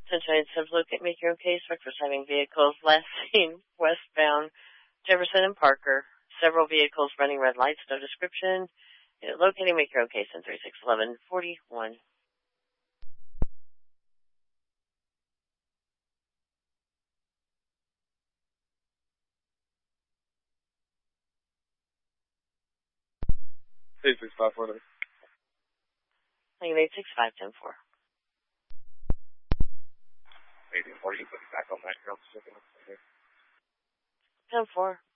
Sunshine Subs, locate, make your own case. Breakfast having vehicles last seen westbound Jefferson and Parker. Several vehicles running red lights, no description. Locating, make your own case in 361141. Eight 665 865-10-4. 1840, you put it back on that girl. 10-4.